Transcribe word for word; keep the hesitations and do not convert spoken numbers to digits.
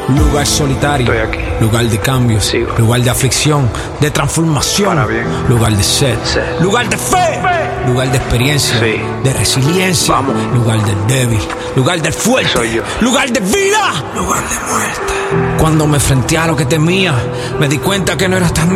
Lugar solitario, Estoy aquí. lugar de cambios, Sigo. lugar de aflicción, de transformación, Para bien. lugar de sed, Sed. lugar de fe, lugar de experiencia, Sí. de resiliencia, Vamos. lugar del débil, lugar del fuerte, Soy yo. lugar de vida, lugar de muerte. Cuando me enfrenté a lo que temía, me di cuenta que no era tan